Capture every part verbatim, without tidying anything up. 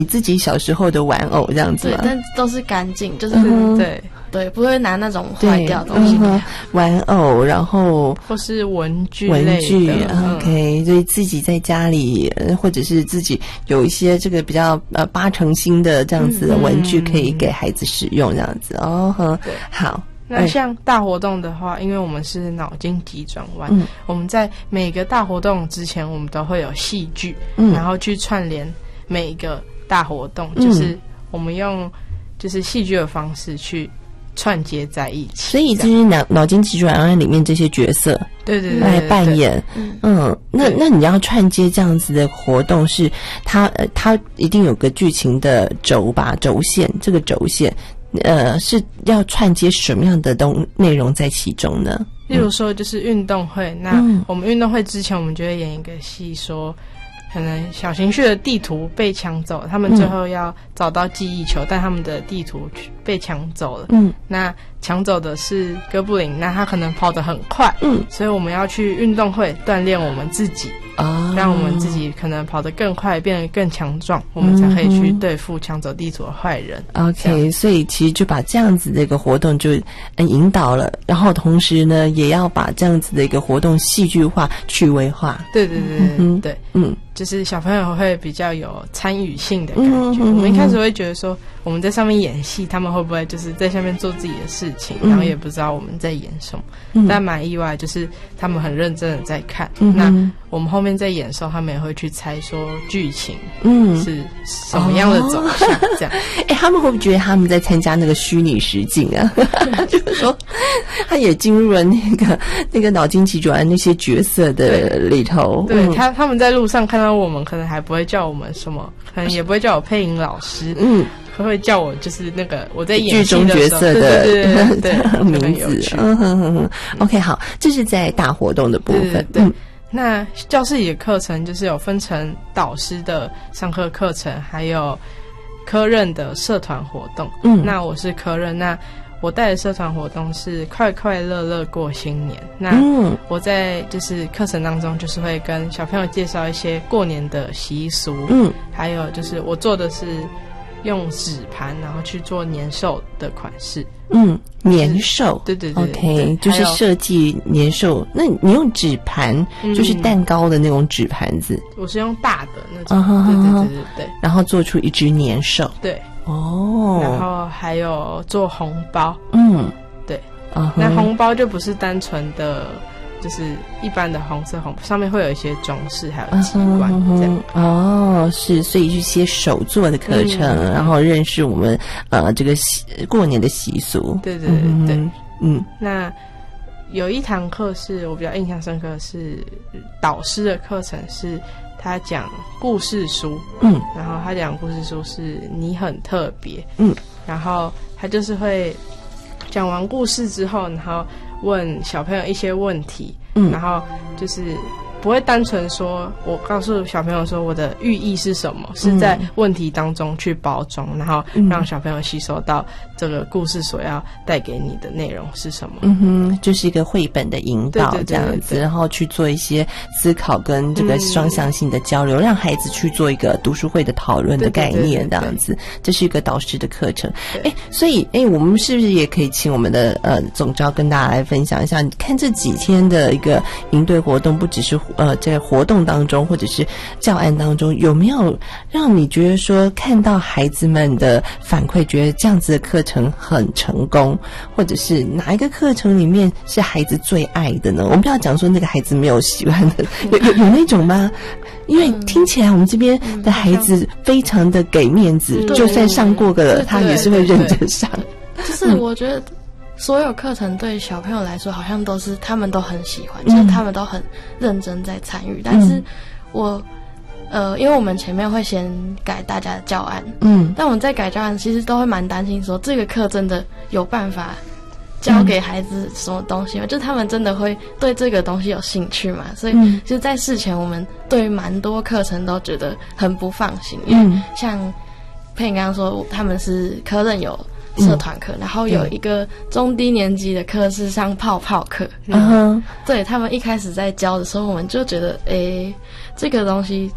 你自己小时候的玩偶这样子吗？ 对，但都是干净，就是、 嗯、 对对，不会拿那种坏掉的东西、 嗯、玩偶，然后或是文具文具、 嗯、 OK， 所以自己在家里或者是自己有一些这个比较呃八成新的这样子的文具可以给孩子使用这样子、嗯、哦呵，好。 那像大活动的话，因为我们是脑筋急转弯、嗯，我们在每个大活动之前，我们都会有戏剧、嗯，然后去串联每一个大活动，嗯、就是我们用就是戏剧的方式去串接在一起。 所以就是脑脑筋急转弯里面这些角色， 对对 对, 对， 来扮演，嗯，嗯那那你要串接这样子的活动是，是它呃它一定有个剧情的轴吧，轴线，这个轴线。呃，是要串接什么样的东内容在其中呢？ 例如说，就是运动会，那我们运动会之前，我们就会演一个戏，说可能小情绪的地图被抢走，他们最后要找到记忆球，嗯、但他们的地图被抢走了。嗯，那抢走的是哥布林，那他可能跑得很快。嗯，所以我们要去运动会锻炼我们自己。哦，让我们自己可能跑得更快，变得更强壮，我们才可以去对付抢走地图的坏人。 OK， 所以其实就把这样子的一个活动就引导了，然后同时呢，也要把这样子的一个活动戏剧化、趣味化。 对对对对、嗯、对，嗯，就是小朋友会比较有参与性的感觉、嗯嗯。我们一开始会觉得说，我们在上面演戏，他们会不会就是在下面做自己的事情，嗯、然后也不知道我们在演什么。嗯、但蛮意外，就是他们很认真的在看。嗯、那我们后面在演的时候，他们也会去猜说剧情嗯是什么样的走向、哦、这样。 哎、欸，他们会不会觉得他们在参加那个虚拟实境啊？就是说，他也进入了那个那个脑筋急转弯那些角色的里头。 对，对他他们在路上看到我们，可能还不会叫我们什么，可能也不会叫我配音老师。嗯。会叫我就是那个我在演戏的时候剧中角色的对对对对对名字。嗯哼哼哼 OK， 好，这是在大活动的部分。 对对、嗯，那教室里的课程就是有分成导师的上课课程，还有科任的社团活动。嗯，那我是科任，那我带的社团活动是快快乐乐过新年。那我在就是课程当中，就是会跟小朋友介绍一些过年的习俗。嗯，还有就是我做的是用纸盘，然后去做年兽的款式。 嗯，年兽， 对对对 ，OK， 就是设计年兽。那你用纸盘、嗯，就是蛋糕的那种纸盘子。 我是用大的那种， 啊、 对对对对对。 然后做出一只年兽。 对， 哦。 然后还有做红包。 嗯， 对。啊、那红包就不是单纯的。就是一般的红色红，上面会有一些装饰，还有机关这样。 哦，是，所以一些手作的课程，嗯、然后认识我们呃这个过年的习俗。 对对对对， 嗯，嗯那有一堂课是我比较印象深刻，是导师的课程，是他讲故事书，嗯，然后他讲故事书是你很特别，嗯，然后他就是会讲完故事之后，然后问小朋友一些问题，嗯，然后就是不会单纯说我告诉小朋友说我的寓意是什么，嗯、是在问题当中去包装，然后让小朋友吸收到这个故事所要带给你的内容是什么。 嗯哼，就是一个绘本的引导这样子，对对对对，然后去做一些思考跟这个双向性的交流，嗯、让孩子去做一个读书会的讨论的概念这样子。对对对对，这是一个导师的课程。哎，所以哎，我们是不是也可以请我们的呃总召跟大家来分享一下？你看这几天的一个营队活动，不只是呃在活动当中或者是教案当中，有没有让你觉得说看到孩子们的反馈，觉得这样子的课程很成功，或者是哪一个课程里面是孩子最爱的呢？我们不要讲说那个孩子没有喜欢的，有有有那种吗？因为听起来我们这边的孩子非常的给面子，嗯、就算上过个了，他也是会认真上。 就是我觉得所有课程对小朋友来说好像都是他们都很喜欢，嗯、就是他们都很认真在参与。但是我呃，因为我们前面会先改大家的教案，嗯，但我们在改教案其实都会蛮担心说这个课真的有办法教给孩子什么东西吗？嗯、就是他们真的会对这个东西有兴趣嘛？所以其实在事前我们对蛮多课程都觉得很不放心，因为像佩颖刚刚说他们是科任有社团课，嗯、然后有一个中低年级的课是上泡泡课，嗯，对，他们一开始在教的时候，我们就觉得，诶，这个东西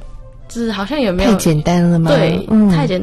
就是好像也没有太简单了吗？ 对， 嗯、 太简单。